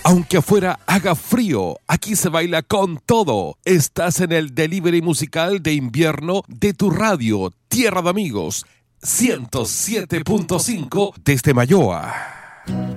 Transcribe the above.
Aunque afuera haga frío, aquí se baila con todo. Estás en el delivery musical de invierno de tu radio Tierra de Amigos, 107.5 desde Mayoa.